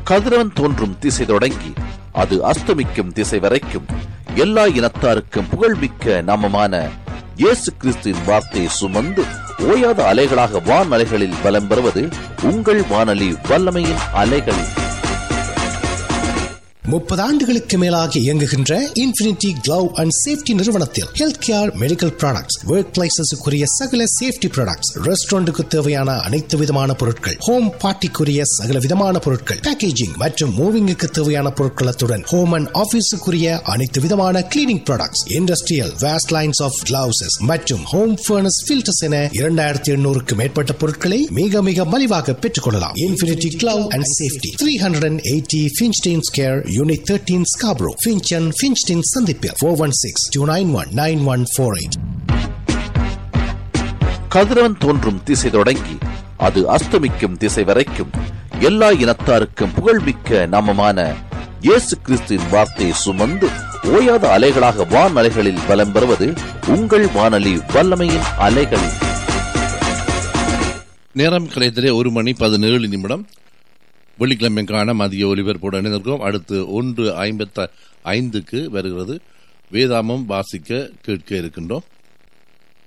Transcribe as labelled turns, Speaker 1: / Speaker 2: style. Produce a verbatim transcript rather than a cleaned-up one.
Speaker 1: கதிரவன் தோன்றும் திசை தொடங்கி அது அஸ்தமிக்கும் திசை வரைக்கும் எல்லா இனத்தாருக்கும் புகழ்மிக்க நாமமான இயேசு கிறிஸ்துவின் வார்த்தையை சுமந்து ஓயாத அலைகளாக வான் அலைகளில் பலம் பெறுவது உங்கள் வானொலி வல்லமையின் அலைகளில்.
Speaker 2: முப்பது ஆண்டுகளுக்கு மேலாக இயங்குகின்ற இன்ஃபினிட்டி கிளவ் அண்ட் சேஃப்டி நிறுவனத்தில் health care, medical products, work பிளேசஸுக்குரிய சகல சேஃப்டி ப்ராடக்ட்ஸ், ரெஸ்டாரண்ட்டுக்கு தேவையான அனைத்து விதமான பொருட்கள், ஹோம் பார்ட்டிக்குரிய சகல விதமான பொருட்கள், பேக்கேஜிங் மற்றும் மூவிங்குக்கு தேவையான பொருட்களத்துடன் ஹோம் அண்ட் ஆபீஸுக்குரிய அனைத்து விதமான cleaning products, industrial waste lines of gloves மற்றும் ஹோம் ஃபர்னஸ் ஃபில்டர்ஸ் என இரண்டாயிரத்தி எண்ணூறுக்கு மேற்பட்ட பொருட்களை மிக மிக மலிவாக பெற்றுக் கொள்ளலாம். Infinity glove and safety, three hundred eighty ஃபின்ஸ்டீன் square, Unit thirteen Scarborough, Finch and Finchton Sandipia, four one six, two nine one, nine one four eight.
Speaker 1: கதிரவன் தோன்றும் திசை தொடங்கி அது அஸ்தமிக்கும் திசை வரைக்கும் எல்லா இனத்தாருக்கும் புகழ்மிக்க நாமமான இயேசு கிறிஸ்துவின் வார்த்தையை சுமந்து ஓயாத அலைகளாக வான் அலைகளில் பலம் பெறுவது உங்கள் வானொலி வல்லமையின் அலைகளில்.
Speaker 3: நேரம் கிடைத்ததே ஒரு மணி பதினேழு நிமிடம். வெள்ளிக்கிழமைக்கான மதிய ஒலிபரப்போடு இணைந்திருக்கிறோம். அடுத்து ஒன்று ஐம்பத்தி ஐந்துக்கு வருகிறது வேதாமம் வாசிக்க கேட்க இருக்கின்றோம்.